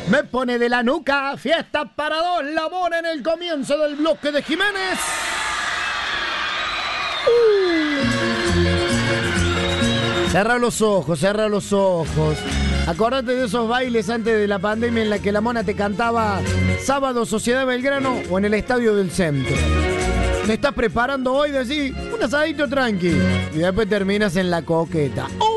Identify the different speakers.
Speaker 1: Me pone de la nuca, fiesta para dos, la mona en el comienzo del bloque de Jiménez. Cerra los ojos, cerra los ojos. Acordate de esos bailes antes de la pandemia en la que la mona te cantaba Sábado Sociedad Belgrano o en el Estadio del Centro. Te estás preparando hoy, decís, un asadito tranqui. Y después terminas en la coqueta.